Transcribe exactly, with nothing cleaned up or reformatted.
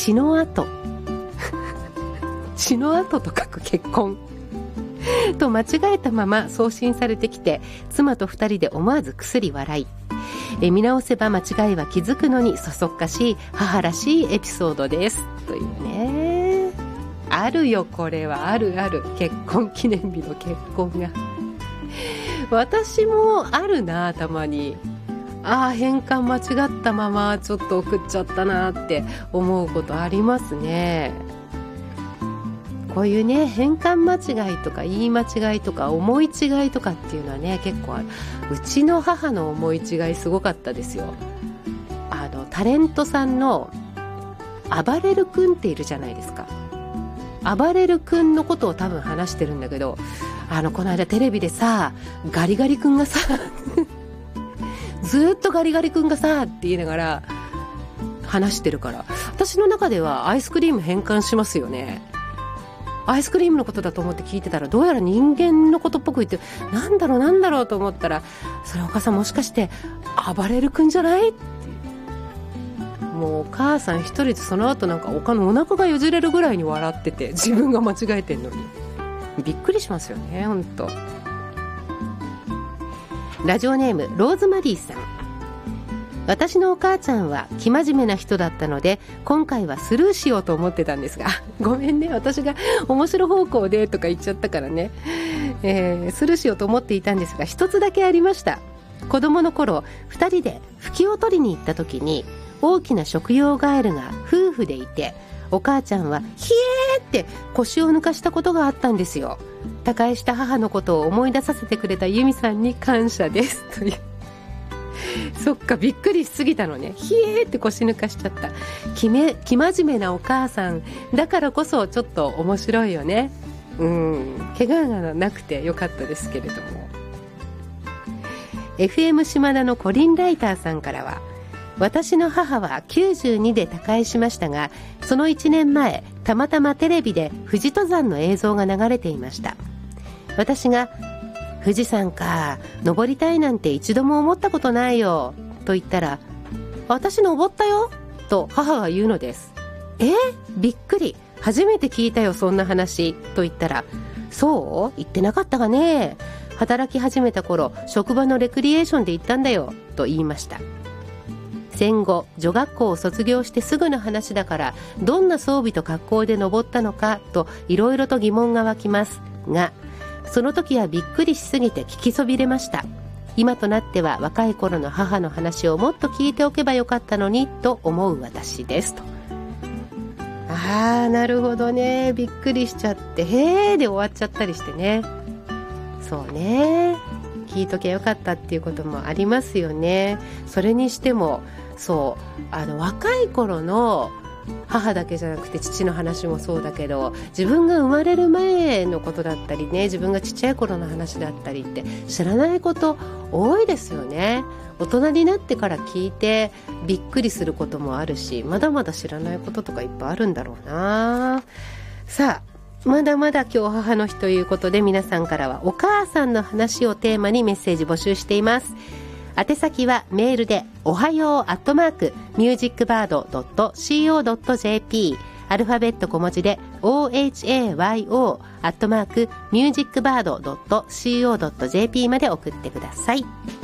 血の跡血の跡と書く結婚と間違えたまま送信されてきて、妻と二人で思わずくすり笑い、え見直せば間違いは気づくのにそそっかしい母らしいエピソードですというね。あるよ、これはあるある。結婚記念日の結婚が私もあるな、たまに。ああ、変換間違ったままちょっと送っちゃったなって思うことありますね。こういうね、変換間違いとか言い間違いとか思い違いとかっていうのはね、結構ある。うちの母の思い違いすごかったですよ。あのタレントさんのあばれる君っているじゃないですか。あばれる君のことを多分話してるんだけど、あのこの間テレビでさ、ガリガリ君がさずーっとガリガリ君がさって言いながら話してるから、私の中ではアイスクリーム変換しますよね。アイスクリームのことだと思って聞いてたら、どうやら人間のことっぽく言って、なんだろうなんだろうと思ったら、それお母さんもしかして暴れる君じゃないって。もうお母さん一人でその後なんか他のお腹がよじれるぐらいに笑ってて、自分が間違えてんのにびっくりしますよね、ほんと。ラジオネームローズマリーさん。私のお母ちゃんは生真面目な人だったので、今回はスルーしようと思ってたんですが、ごめんね、私が面白方向でとか言っちゃったからね、えー、スルーしようと思っていたんですが、一つだけありました。子供の頃ふたりでフキを取りに行った時に、大きな食用ガエルが夫婦でいて、お母ちゃんはひえーって腰を抜かしたことがあったんですよ。他界した母のことを思い出させてくれたユミさんに感謝ですという。そっか、びっくりしすぎたのね。ひえーって腰抜かしちゃった。きめ、生真面目なお母さんだからこそちょっと面白いよね。うん、怪我がなくてよかったですけれども。 エフエム 島田のコリンライターさんからは、私の母はきゅうじゅうにで他界しましたが、そのいちねんまえたまたまテレビで富士登山の映像が流れていました。私が富士山か、登りたいなんて一度も思ったことないよと言ったら、私登ったよと母が言うのです。えー、びっくり、初めて聞いたよそんな話と言ったら、そう言ってなかったがね、働き始めた頃職場のレクリエーションで行ったんだよと言いました。戦後女学校を卒業してすぐの話だから、どんな装備と格好で登ったのかといろいろと疑問が湧きますが、その時はびっくりしすぎて聞きそびれました。今となっては若い頃の母の話をもっと聞いておけばよかったのにと思う私ですと。あー、なるほどね。びっくりしちゃってへーで終わっちゃったりしてね。そうね、聞いとけばよかったっていうこともありますよね。それにしてもそう、あの若い頃の母だけじゃなくて父の話もそうだけど、自分が生まれる前のことだったりね、自分がちっちゃい頃の話だったりって知らないこと多いですよね。大人になってから聞いてびっくりすることもあるし、まだまだ知らないこととかいっぱいあるんだろうな。さあ、まだまだ今日母の日ということで、皆さんからはお母さんの話をテーマにメッセージ募集しています。宛先はメールでおはようアットマークミュージックバードドットシーオードットジェーピー、 アルファベット小文字で オーエイチエーワイオー アットマークミュージックバードドットシーオードットジェーピー まで送ってください。